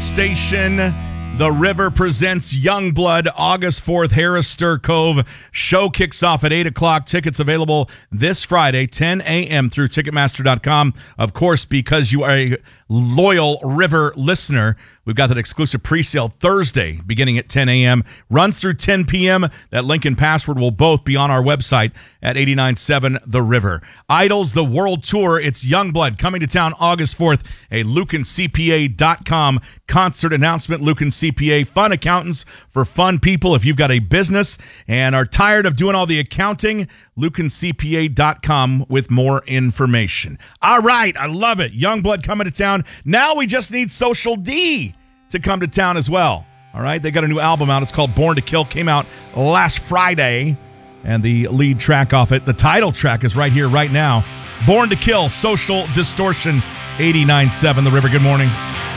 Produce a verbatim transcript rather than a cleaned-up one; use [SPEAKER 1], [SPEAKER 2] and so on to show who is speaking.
[SPEAKER 1] station. The River presents Youngblood, August fourth, Harristur Cove. Show kicks off at eight o'clock. Tickets available this Friday, ten a.m. through Ticketmaster dot com. Of course, because you are a loyal River listener, we've got that exclusive pre-sale Thursday beginning at ten a.m. Runs through ten p.m. That link and password will both be on our website at eight nine seven The River. Idols, the World Tour. It's Youngblood coming to town August fourth. A Lucan C P A dot com concert announcement. Lucan C P A, fun accountants for fun people. If you've got a business and are tired of doing all the accounting, Lucan C P A dot com with more information. All right, I love it. Youngblood coming to town. Now we just need Social D to come to town as well. All right, they got a new album out. It's called Born to Kill. Came out last Friday, and the lead track off it, the title track, is right here, right now. Born to Kill, Social Distortion, eighty-nine point seven The River. Good morning.